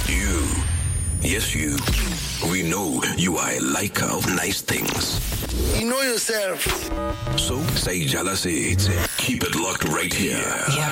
You. Yes, you. We know you are a liker of nice things. You know yourself. So, say Jala says, keep it locked right here.